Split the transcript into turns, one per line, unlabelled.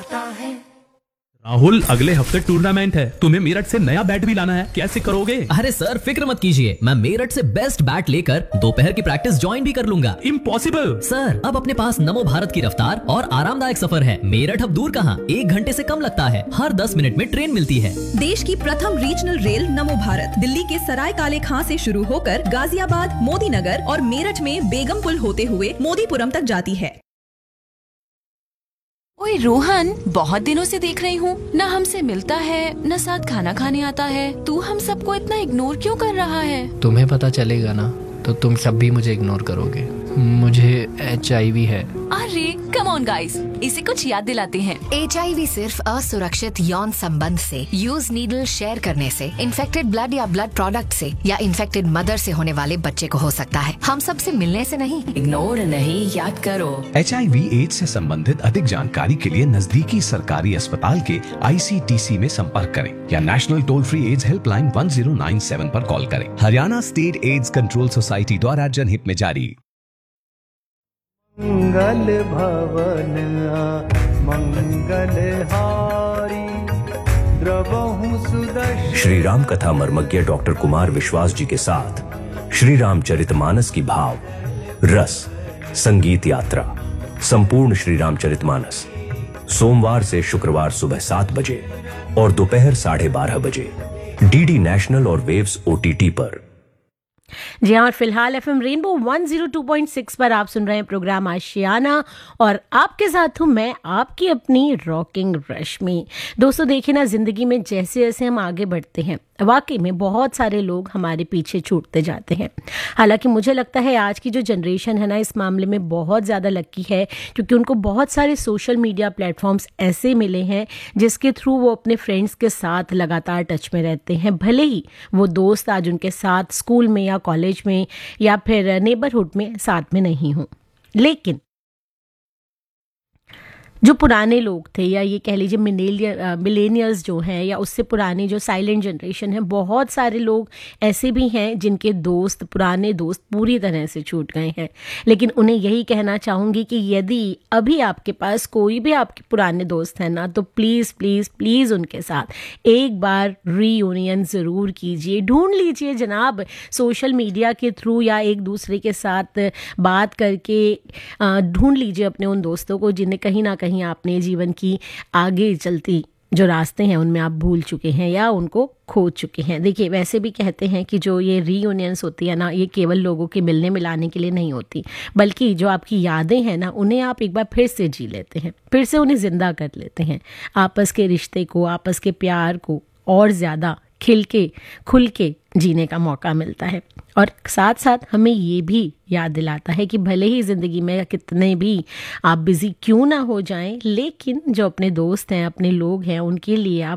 होता है।
राहुल, अगले हफ्ते टूर्नामेंट है, तुम्हें मेरठ से नया बैट भी लाना है, कैसे करोगे?
अरे सर, फिक्र मत कीजिए, मैं मेरठ से बेस्ट बैट लेकर दोपहर की प्रैक्टिस ज्वाइन भी कर लूंगा।
इम्पॉसिबल
सर, अब अपने पास नमो भारत की रफ्तार और आरामदायक सफर है। मेरठ अब दूर कहाँ, 1 घंटे से कम लगता है। हर 10 मिनट में ट्रेन मिलती है।
देश की प्रथम रीजनल रेल नमो भारत दिल्ली के सराय काले खां से शुरू होकर गाजियाबाद, मोदी नगर और मेरठ में बेगमपुल होते हुए मोदीपुरम तक जाती है।
ओए रोहन, बहुत दिनों से देख रही हूँ, न हमसे मिलता है न साथ खाना खाने आता है। तू हम सबको इतना इग्नोर क्यों कर रहा है?
तुम्हें पता चलेगा ना तो तुम सब भी मुझे इग्नोर करोगे। मुझे HIV है।
अरे कम ऑन गाइस, इसे कुछ याद दिलाते हैं।
HIV सिर्फ असुरक्षित यौन संबंध से, यूज नीडल शेयर करने से, इन्फेक्टेड ब्लड या ब्लड प्रोडक्ट से या इन्फेक्टेड मदर से होने वाले बच्चे को हो सकता है। हम सब से मिलने से नहीं।
इग्नोर नहीं, याद करो।
HIV एड्स से संबंधित अधिक जानकारी के लिए नजदीकी सरकारी अस्पताल के ICTC में संपर्क करें या national toll free ads helpline 1097 पर कॉल करें। Haryana state AIDS control society द्वारा जनहित में जारी।
मंगल भवन मंगल हारी द्रवहु सुदर्शन।
श्री राम कथा मर्मज्ञ डॉक्टर कुमार विश्वास जी के साथ श्री रामचरितमानस की भाव रस संगीत यात्रा संपूर्ण श्री रामचरितमानस सोमवार से शुक्रवार सुबह 7 बजे और दोपहर 12:30 बजे DD नेशनल और वेव्स OTT पर।
जी हाँ, और फिलहाल FM रेनबो 102.6 पर आप सुन रहे हैं प्रोग्राम आशियाना और आपके साथ हूँ मैं, आपकी अपनी रॉकिंग रश्मि। दोस्तों देखिए ना, जिंदगी में जैसे जैसे हम आगे बढ़ते हैं वाकई में बहुत सारे लोग हमारे पीछे छूटते जाते हैं। हालांकि मुझे लगता है आज की जो जनरेशन है ना, इस मामले में बहुत ज़्यादा लकी है क्योंकि उनको बहुत सारे सोशल मीडिया प्लेटफॉर्म्स ऐसे मिले हैं जिसके थ्रू वो अपने फ्रेंड्स के साथ लगातार टच में रहते हैं। भले ही वो दोस्त आज उनके साथ स्कूल में या कॉलेज में या फिर नेबरहुड में साथ में नहीं हों, लेकिन जो पुराने लोग थे या ये कह लीजिए मिलेनियल्स जो हैं या उससे पुरानी जो साइलेंट जनरेशन है, बहुत सारे लोग ऐसे भी हैं जिनके दोस्त, पुराने दोस्त पूरी तरह से छूट गए हैं। लेकिन उन्हें यही कहना चाहूँगी कि यदि अभी आपके पास कोई भी आपके पुराने दोस्त हैं ना, तो प्लीज़ प्लीज़ प्लीज़ उनके साथ एक बार रीयूनियन ज़रूर कीजिए। ढूंढ लीजिए जनाब, सोशल मीडिया के थ्रू या एक दूसरे के साथ बात करके ढूंढ लीजिए अपने उन दोस्तों को जिन्हें कहीं ना कहीं आपने जीवन की आगे चलती जो रास्ते हैं उनमें आप भूल चुके हैं या उनको खो चुके हैं। देखिए, वैसे भी कहते हैं कि जो ये रीयूनियंस होती है ना, ये केवल लोगों के मिलने मिलाने के लिए नहीं होती, बल्कि जो आपकी यादें हैं ना, उन्हें आप एक बार फिर से जी लेते हैं, फिर से उन्हें जिंदा कर लेते हैं। आपस के रिश्ते को, आपस के प्यार को और ज़्यादा खिल के खुल के जीने का मौका मिलता है। और साथ साथ हमें ये भी याद दिलाता है कि भले ही ज़िंदगी में कितने भी आप बिज़ी क्यों ना हो जाएं, लेकिन जो अपने दोस्त हैं, अपने लोग हैं, उनके लिए आप